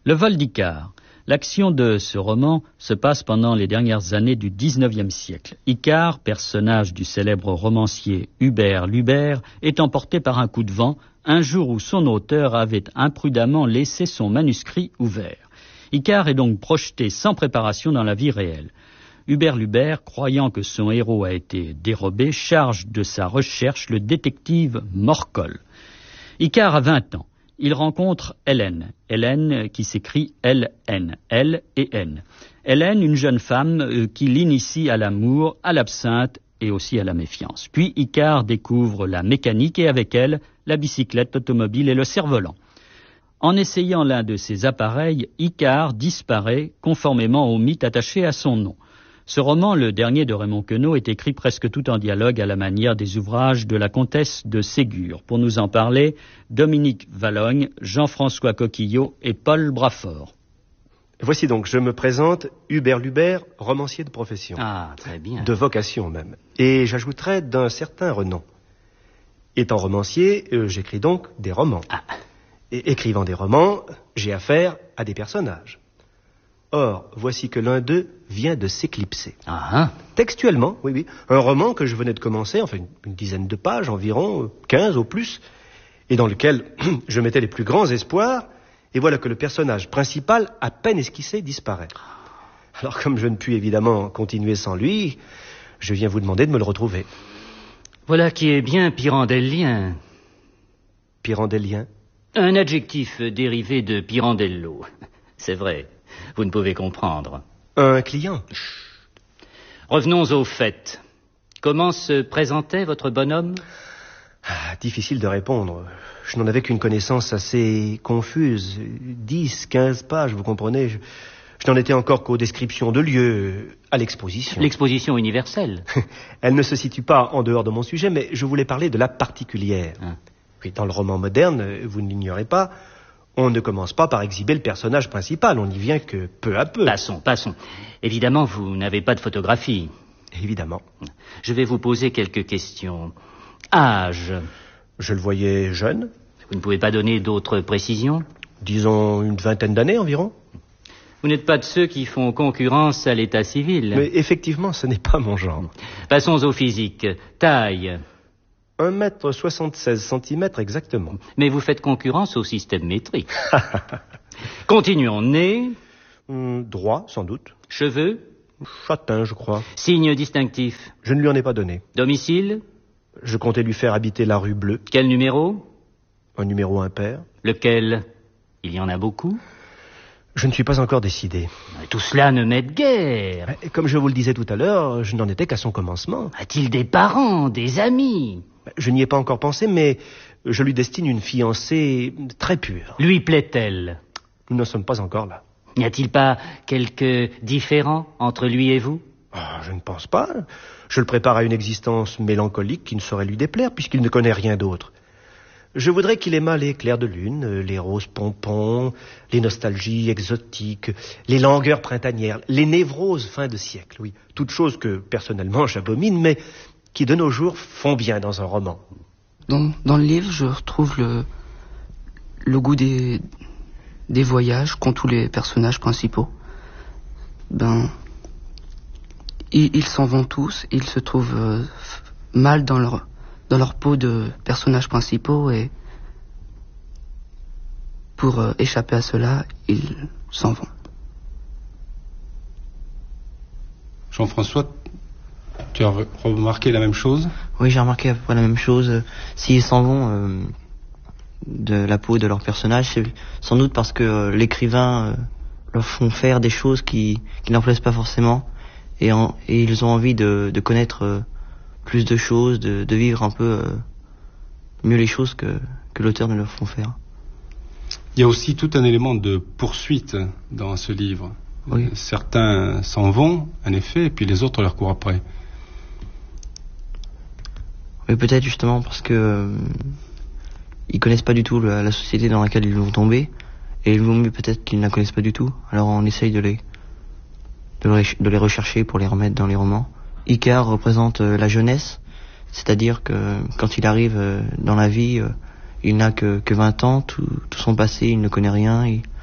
Le vol d'Icare. L'action de ce roman se passe pendant les dernières années du XIXe siècle. Icare, personnage du célèbre romancier Hubert l'Huber, est emporté par un coup de vent un jour où son auteur avait imprudemment laissé son manuscrit ouvert. Icare est donc projeté sans préparation dans la vie réelle. Hubert l'Huber, croyant que son héros a été dérobé, charge de sa recherche le détective Morcol. Icare a 20 ans. Il rencontre Hélène qui s'écrit L-N, L et N. Hélène, une jeune femme qui l'initie à l'amour, à l'absinthe et aussi à la méfiance. Puis Icare découvre la mécanique et avec elle, la bicyclette automobile et le cerf-volant. En essayant l'un de ces appareils, Icare disparaît conformément au mythe attaché à son nom. Ce roman, le dernier de Raymond Queneau, est écrit presque tout en dialogue à la manière des ouvrages de la comtesse de Ségur. Pour nous en parler, Dominique Valognes, Jean-François Coquillot et Paul Brafort. Voici donc, je me présente, Hubert l'Huber, romancier de profession. Ah, très bien. De vocation même. Et j'ajouterai d'un certain renom. Étant romancier, j'écris donc des romans. Et écrivant des romans, j'ai affaire à des personnages. Or, voici que l'un d'eux vient de s'éclipser. Textuellement, oui. Un roman que je venais de commencer, enfin une dizaine de pages environ, 15 au plus, et dans lequel je mettais les plus grands espoirs, et voilà que le personnage principal, à peine esquissé, disparaît. Alors, comme je ne puis évidemment continuer sans lui, je viens vous demander de me le retrouver. Voilà qui est bien pyrandellien. Pyrandellien ? Un adjectif dérivé de Pirandello. C'est vrai. Vous ne pouvez comprendre. Un client. Revenons au fait. Comment se présentait votre bonhomme ? Difficile de répondre. Je n'en avais qu'une connaissance assez confuse. 10, 15 pages, vous comprenez. Je n'en étais encore qu'aux descriptions de lieux, à l'exposition. L'exposition universelle. Elle ne se situe pas en dehors de mon sujet, mais je voulais parler de la particulière. Oui, dans le roman moderne, vous ne l'ignorez pas, on ne commence pas par exhiber le personnage principal, on n'y vient que peu à peu. Passons. Évidemment, vous n'avez pas de photographie. Évidemment. Je vais vous poser quelques questions. Âge ? Je le voyais jeune. Vous ne pouvez pas donner d'autres précisions ? Disons une 20aine d'années environ. Vous n'êtes pas de ceux qui font concurrence à l'état civil. Mais effectivement, ce n'est pas mon genre. Passons au physique. Taille ? 1m76 cm exactement. Mais vous faites concurrence au système métrique. Continuons. Nez ? Droit, sans doute. Cheveux ? Châtain, je crois. Signe distinctif ? Je ne lui en ai pas donné. Domicile ? Je comptais lui faire habiter la rue Bleue. Quel numéro ? Un numéro impair. Lequel ? Il y en a beaucoup ? Je ne suis pas encore décidé. Tout cela ne m'aide guère. Comme je vous le disais tout à l'heure, je n'en étais qu'à son commencement. A-t-il des parents, des amis ? Je n'y ai pas encore pensé, mais je lui destine une fiancée très pure. Lui plaît-elle ? Nous ne sommes pas encore là. N'y a-t-il pas quelque différend entre lui et vous ? Je ne pense pas. Je le prépare à une existence mélancolique qui ne saurait lui déplaire, puisqu'il ne connaît rien d'autre. Je voudrais qu'il aimât les clairs de lune, les roses pompons, les nostalgies exotiques, les langueurs printanières, les névroses fin de siècle, oui. Toutes choses que, personnellement, j'abomine, mais qui, de nos jours, font bien dans un roman. Dans le livre, je retrouve le goût des voyages qu'ont tous les personnages principaux. Ils s'en vont tous, ils se trouvent mal dans leur peau de personnages principaux et pour échapper à cela, ils s'en vont. Jean-François, tu as remarqué la même chose ? Oui, j'ai remarqué à peu près la même chose. S'ils s'en vont de la peau de leur personnage, c'est sans doute parce que l'écrivain leur font faire des choses qui leur plaisent pas forcément et ils ont envie de connaître plus de choses, de vivre un peu mieux les choses que l'auteur ne leur font faire. Il y a aussi tout un élément de poursuite dans ce livre. Oui. Certains s'en vont, en effet, et puis les autres leur courent après. Oui, peut-être justement parce que ils connaissent pas du tout la société dans laquelle ils vont tomber, et il vaut mieux peut-être qu'ils ne la connaissent pas du tout. Alors on essaye de les rechercher pour les remettre dans les romans. Icare représente la jeunesse, c'est-à-dire que quand il arrive dans la vie, il n'a que 20 ans, tout son passé, il ne connaît rien,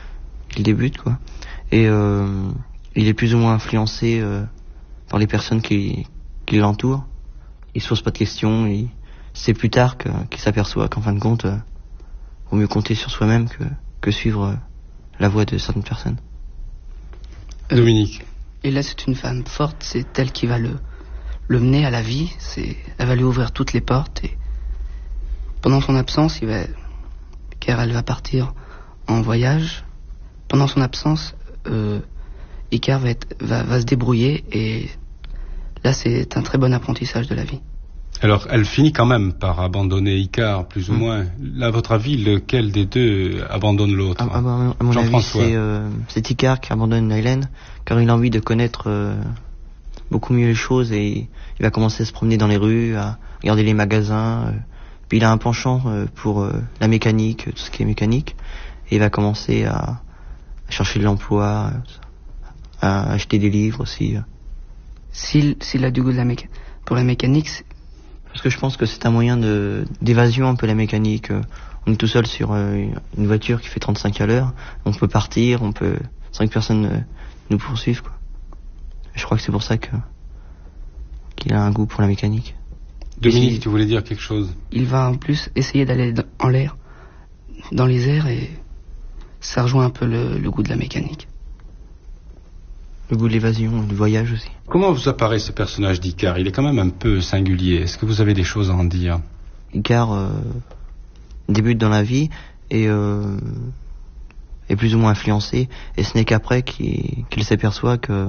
il débute, quoi. Et il est plus ou moins influencé par les personnes qui l'entourent. Il se pose pas de questions. C'est plus tard qu'il s'aperçoit qu'en fin de compte, vaut mieux compter sur soi-même que suivre la voie de certaines personnes. Dominique. Et là, c'est une femme forte, c'est elle qui va le mener à la vie. Elle va lui ouvrir toutes les portes. Et pendant son absence, car elle va partir en voyage. Pendant son absence, Icare va se débrouiller. Et là, c'est un très bon apprentissage de la vie. Alors, elle finit quand même par abandonner Icare, plus ou moins. À votre avis, lequel des deux abandonne l'autre? À mon avis, c'est Icare qui abandonne Hélène, car il a envie de connaître beaucoup mieux les choses et il va commencer à se promener dans les rues, à regarder les magasins. Puis il a un penchant pour la mécanique, tout ce qui est mécanique, et il va commencer à chercher de l'emploi, à acheter des livres aussi. S'il a du goût pour la mécanique, parce que je pense que c'est un moyen d'évasion un peu la mécanique. On est tout seul sur une voiture qui fait 35 à l'heure. On peut partir, sans que personne nous poursuive, quoi. Je crois que c'est pour ça qu'il a un goût pour la mécanique. Dominique, tu voulais dire quelque chose? Il va en plus essayer d'aller en l'air, dans les airs, et ça rejoint un peu le goût de la mécanique. Le goût de l'évasion, du voyage aussi. Comment vous apparaît ce personnage d'Icare? Il est quand même un peu singulier. Est-ce que vous avez des choses à en dire? Icare débute dans la vie et est plus ou moins influencé. Et ce n'est qu'après qu'il s'aperçoit que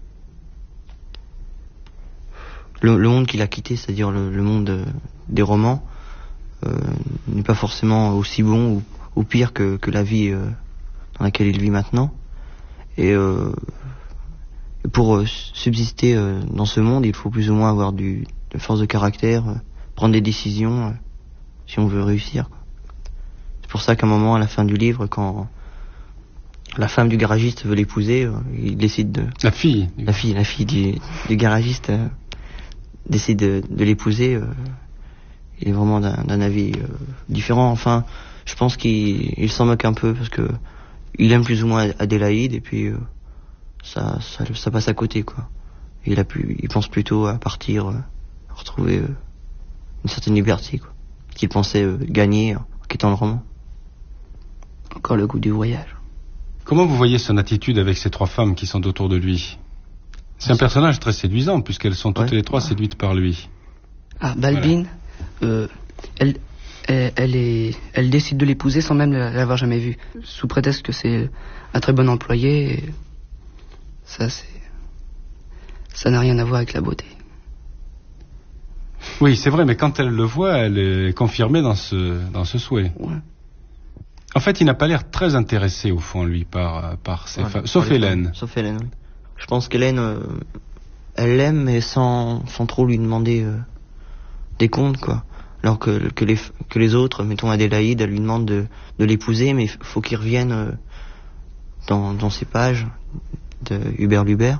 le monde qu'il a quitté, c'est-à-dire le monde des romans, n'est pas forcément aussi bon ou pire que la vie dans laquelle il vit maintenant. Et pour subsister dans ce monde, il faut plus ou moins avoir de force de caractère, prendre des décisions si on veut réussir. C'est pour ça qu'à un moment, à la fin du livre, quand la femme du garagiste veut l'épouser, il décide de... La fille du garagiste décide de l'épouser. Il est vraiment d'un avis différent. Enfin, je pense qu'il s'en moque un peu parce que il aime plus ou moins Adélaïde et puis ça passe à côté, quoi. Il pense plutôt à partir, retrouver une certaine liberté, quoi, qu'il pensait gagner en quittant le roman. Encore le goût du voyage. Comment vous voyez son attitude avec ces trois femmes qui sont autour de lui? C'est un personnage très séduisant puisqu'elles sont toutes les trois séduites par lui. Ah, Balbine, voilà. Elle décide de l'épouser sans même l'avoir jamais vue, sous prétexte que c'est un très bon employé. Et ça n'a rien à voir avec la beauté. Oui, c'est vrai, mais quand elle le voit, elle est confirmée dans ce souhait. Ouais. En fait, il n'a pas l'air très intéressé au fond, lui, par ces femmes, sauf Hélène. Sauf Hélène, oui. Je pense qu'Hélène, elle l'aime, mais sans trop lui demander des comptes, quoi. Alors que les autres, mettons Adélaïde, elle lui demande de l'épouser, mais il faut qu'il revienne dans ses pages de Hubert Lubert.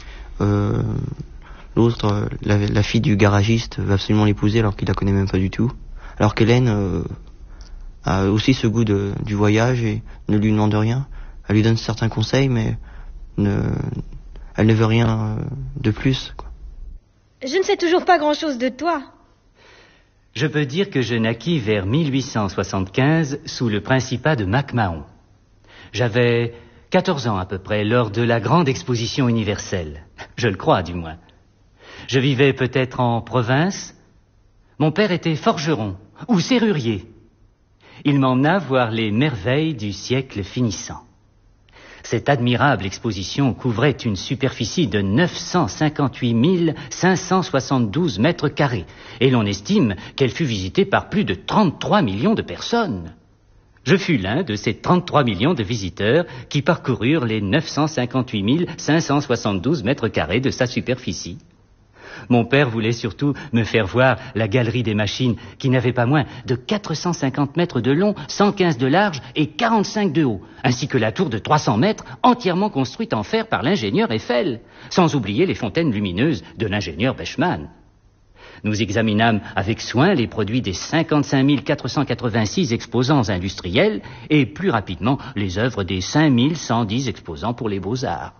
L'autre, la fille du garagiste, veut absolument l'épouser alors qu'il la connaît même pas du tout. Alors qu'Hélène a aussi ce goût du voyage et ne lui demande rien. Elle lui donne certains conseils, mais elle ne veut rien de plus, quoi. Je ne sais toujours pas grand-chose de toi. Je peux dire que je naquis vers 1875 sous le principat de MacMahon. J'avais 14 ans à peu près lors de la grande exposition universelle. Je le crois, du moins. Je vivais peut-être en province. Mon père était forgeron ou serrurier. Il m'emmena voir les merveilles du siècle finissant. Cette admirable exposition couvrait une superficie de 958 572 mètres carrés, et l'on estime qu'elle fut visitée par plus de 33 millions de personnes. Je fus l'un de ces 33 millions de visiteurs qui parcoururent les 958 572 mètres carrés de sa superficie. Mon père voulait surtout me faire voir la galerie des machines qui n'avait pas moins de 450 mètres de long, 115 de large et 45 de haut, ainsi que la tour de 300 mètres entièrement construite en fer par l'ingénieur Eiffel, sans oublier les fontaines lumineuses de l'ingénieur Bechmann. Nous examinâmes avec soin les produits des 55 486 exposants industriels et plus rapidement les œuvres des 5 110 exposants pour les beaux-arts.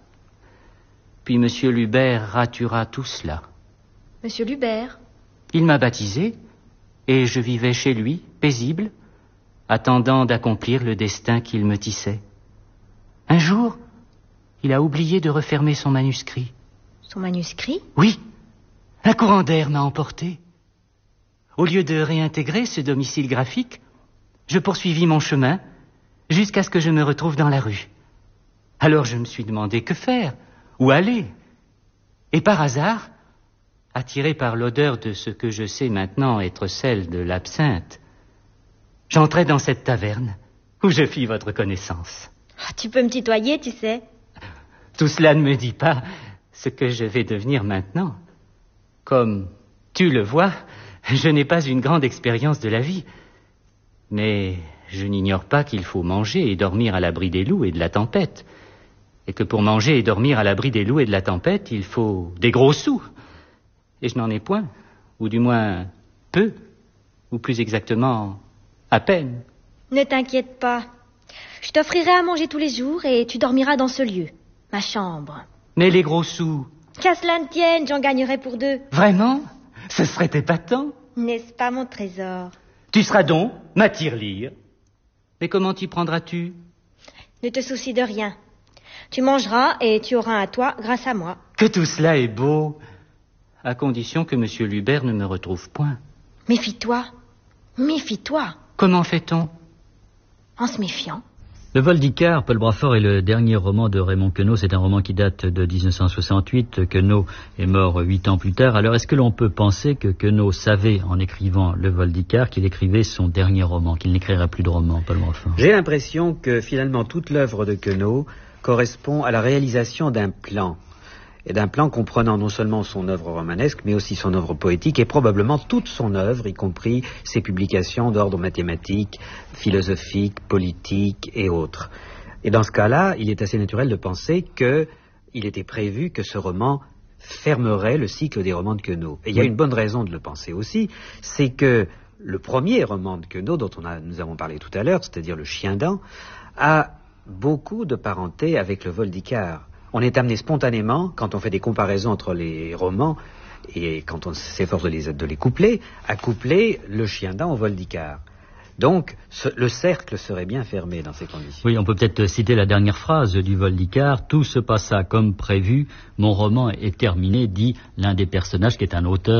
Puis M. Lubert ratura tout cela. Monsieur Lubert? Il m'a baptisé et je vivais chez lui, paisible, attendant d'accomplir le destin qu'il me tissait. Un jour, il a oublié de refermer son manuscrit. Son manuscrit? Oui, un courant d'air m'a emporté. Au lieu de réintégrer ce domicile graphique, je poursuivis mon chemin jusqu'à ce que je me retrouve dans la rue. Alors je me suis demandé que faire, où aller. Et par hasard, attiré par l'odeur de ce que je sais maintenant être celle de l'absinthe, j'entrai dans cette taverne où je fis votre connaissance. Tu peux me tutoyer, tu sais. Tout cela ne me dit pas ce que je vais devenir maintenant. Comme tu le vois, je n'ai pas une grande expérience de la vie. Mais je n'ignore pas qu'il faut manger et dormir à l'abri des loups et de la tempête. Et que pour manger et dormir à l'abri des loups et de la tempête, il faut des gros sous. Et je n'en ai point, ou du moins peu, ou plus exactement, à peine. Ne t'inquiète pas. Je t'offrirai à manger tous les jours et tu dormiras dans ce lieu, ma chambre. Mais les gros sous... Qu'à cela ne tienne, j'en gagnerai pour 2. Vraiment? Ce serait épatant. N'est-ce pas, mon trésor? Tu seras donc ma tirelire. Mais comment t'y prendras-tu? Ne te soucie de rien. Tu mangeras et tu auras un toit grâce à moi. Que tout cela est beau, à condition que M. Lubert ne me retrouve point. Méfie-toi. Méfie-toi. Comment fait-on? En se méfiant. Le vol d'Icare, Paul Brafort, est le dernier roman de Raymond Queneau. C'est un roman qui date de 1968. Queneau est mort 8 ans plus tard. Alors, est-ce que l'on peut penser que Queneau savait, en écrivant Le vol d'Icare, qu'il écrivait son dernier roman, qu'il n'écrirait plus de roman, Paul Brafort? J'ai l'impression que, finalement, toute l'œuvre de Queneau correspond à la réalisation d'un plan. Et d'un plan comprenant non seulement son œuvre romanesque, mais aussi son œuvre poétique et probablement toute son œuvre, y compris ses publications d'ordre mathématique, philosophique, politique et autres. Et dans ce cas-là, il est assez naturel de penser qu'il était prévu que ce roman fermerait le cycle des romans de Queneau. Et il y a une bonne raison de le penser aussi, c'est que le premier roman de Queneau, dont nous avons parlé tout à l'heure, c'est-à-dire Le Chien dent, a beaucoup de parenté avec Le vol d'Icare. On est amené spontanément, quand on fait des comparaisons entre les romans et quand on s'efforce de les coupler, à coupler Le Chien dent au vol d'Icare. Donc, le cercle serait bien fermé dans ces conditions. Oui, on peut peut-être citer la dernière phrase du vol d'Icare. Tout se passa comme prévu. Mon roman est terminé, dit l'un des personnages qui est un auteur